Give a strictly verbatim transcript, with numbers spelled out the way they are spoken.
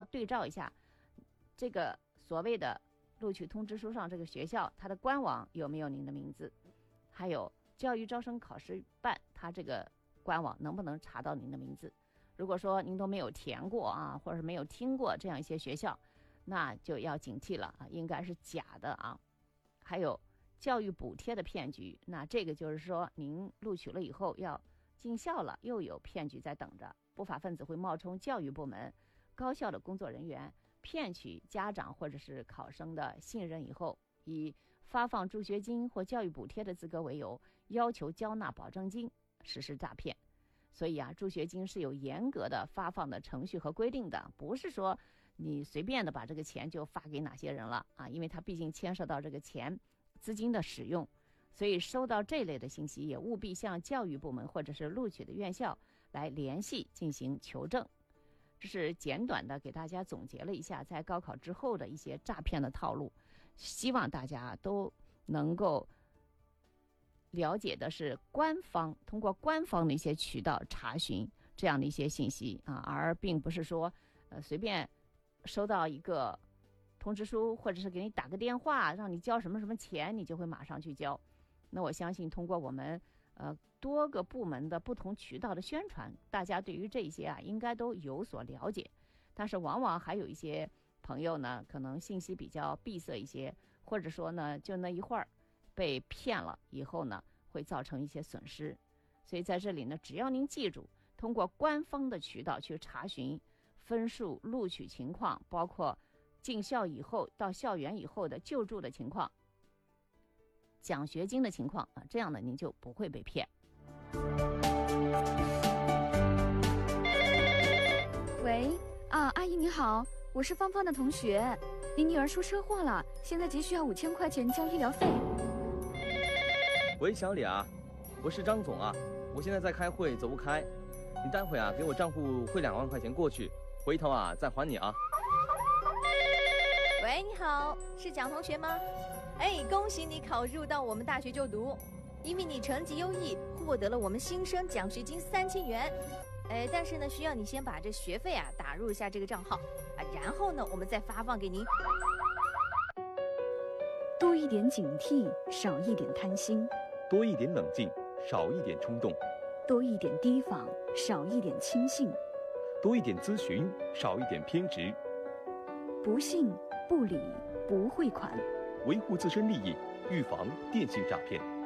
对照一下这个所谓的录取通知书上这个学校它的官网有没有您的名字，还有教育招生考试办它这个官网能不能查到您的名字。如果说您都没有填过啊，或者是没有听过这样一些学校，那就要警惕了啊，应该是假的啊。还有教育补贴的骗局，那这个就是说您录取了以后要进校了，又有骗局在等着。不法分子会冒充教育部门、高校的工作人员，骗取家长或者是考生的信任以后，以发放助学金或教育补贴的资格为由，要求交纳保证金，实施诈骗。所以啊，助学金是有严格的发放的程序和规定的，不是说你随便的把这个钱就发给哪些人了啊，因为它毕竟牵涉到这个钱资金的使用。所以收到这类的信息，也务必向教育部门或者是录取的院校来联系进行求证。这是简短的给大家总结了一下在高考之后的一些诈骗的套路，希望大家都能够了解的是官方通过官方的一些渠道查询这样的一些信息啊，而并不是说呃随便收到一个通知书，或者是给你打个电话让你交什么什么钱，你就会马上去交。那我相信通过我们呃多个部门的不同渠道的宣传，大家对于这些啊应该都有所了解。但是往往还有一些朋友呢，可能信息比较闭塞一些，或者说呢就那一会儿被骗了以后呢，会造成一些损失。所以在这里呢，只要您记住，通过官方的渠道去查询分数、录取情况，包括进校以后到校园以后的救助的情况、奖学金的情况啊，这样呢您就不会被骗。 喂，啊，阿姨你好，我是芳芳的同学，你女儿出车祸了，现在急需要五千块钱交医疗费。 喂，小李啊，我是张总啊，我现在在开会，走不开，你待会啊给我账户汇两万块钱过去，回头啊再还你啊。 喂，你好，是蒋同学吗？哎，恭喜你考入到我们大学就读，因为你成绩优异，获得了我们新生奖学金三千元。哎，但是呢，需要你先把这学费啊打入一下这个账号啊，然后呢，我们再发放给您。 多一点警惕，少一点贪心； 多一点冷静，少一点冲动； 多一点提防，少一点轻信； 多一点咨询，少一点偏执。 不信不理不汇款， 维护自身利益，预防电信诈骗。